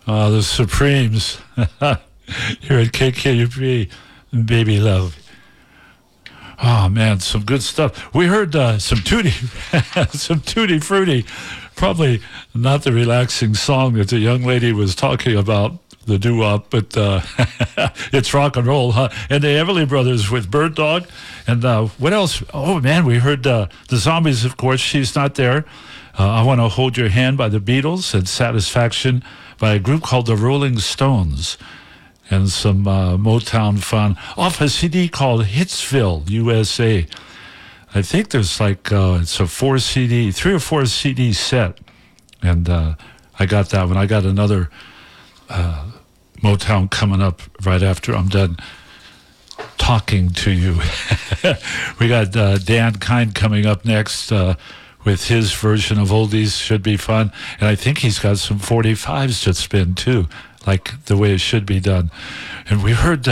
The Supremes here at KKUP, Baby Love. Oh man, some good stuff. We heard some Tutti, some Tutti Frutti. Probably not the relaxing song that the young lady was talking about, the doo-wop, but it's rock and roll, huh? And the Everly Brothers with Bird Dog. And what else? Oh man, we heard the Zombies, of course. She's Not There. I Want to Hold Your Hand by the Beatles, and Satisfaction by a group called the Rolling Stones. And some Motown fun off a CD called Hitsville, USA. I think there's like, it's a 3 or 4 CD set. And I got that one. I got another Motown coming up right after I'm done talking to you. We got Dan Kind coming up next with his version of Oldies. Should be fun. And I think he's got some 45s to spin too, like the way it should be done. And we heard,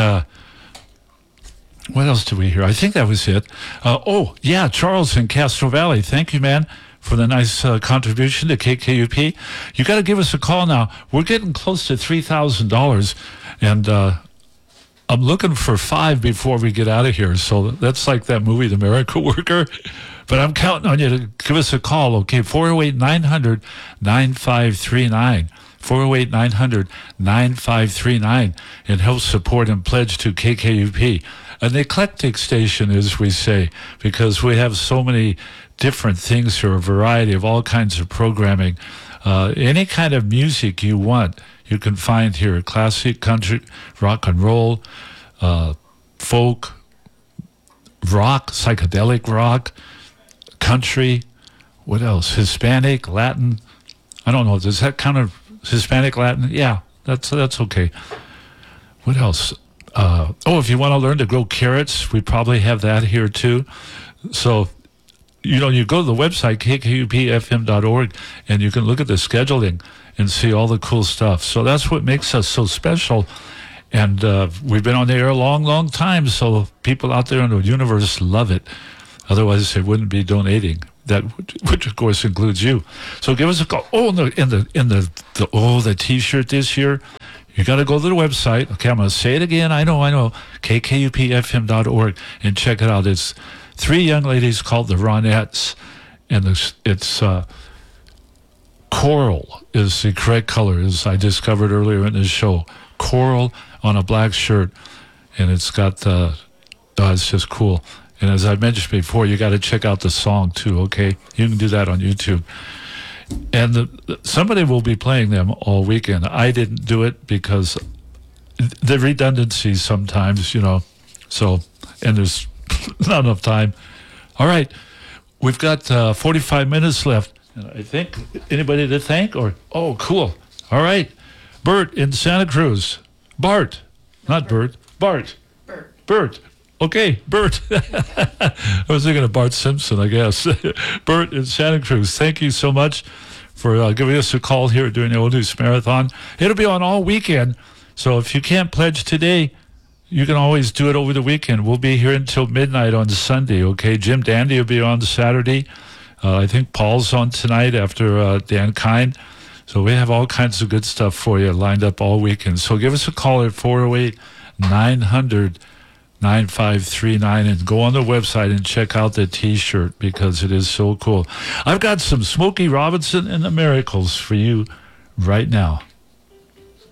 what else did we hear? I think that was it. Oh, yeah, Charles in Castro Valley. Thank you, man, for the nice contribution to KKUP. You got to give us a call now. We're getting close to $3,000, and I'm looking for 5 before we get out of here. So that's like that movie, The Miracle Worker. But I'm counting on you to give us a call, okay? 408-900-9539. 408-900-9539, and help support and pledge to KKUP. An eclectic station, as we say, because we have so many different things here, a variety of all kinds of programming. Any kind of music you want, you can find here. Classic, country, rock and roll, folk, rock, psychedelic rock, country, what else? Hispanic, Latin. I don't know. Does that kind of Hispanic, Latin? Yeah, that's okay. What else? If you want to learn to grow carrots, we probably have that here too. So, you go to the website, kkupfm.org, and you can look at the scheduling and see all the cool stuff. So that's what makes us so special. And we've been on the air a long, long time, so people out there in the universe love it. Otherwise, they wouldn't be donating. That, which of course includes you. So give us a call. Oh, the T-shirt this year. You got to go to the website. Okay, I'm going to say it again. I know. kkupfm.org, and check it out. It's 3 young ladies called the Ronettes, and it's coral is the correct color, as I discovered earlier in this show. Coral on a black shirt, and it's got it's just cool. And as I mentioned before, you got to check out the song too, okay? You can do that on YouTube. And somebody will be playing them all weekend. I didn't do it because the redundancy sometimes, so, and there's not enough time. All right, we've got 45 minutes left. And I think, anybody to thank? Oh, cool. All right, Bert in Santa Cruz. Bart, not Bert, Bart. Bert. Okay, Bert. I was thinking of Bart Simpson, I guess. Bert in Santa Cruz, thank you so much for giving us a call here during the Oldies Marathon. It'll be on all weekend, so if you can't pledge today, you can always do it over the weekend. We'll be here until midnight on Sunday, okay? Jim Dandy will be on Saturday. I think Paul's on tonight after Dan Kind. So we have all kinds of good stuff for you lined up all weekend. So give us a call at 408-900-9539 and go on the website and check out the T-shirt because it is so cool. I've got some Smokey Robinson and the Miracles for you right now.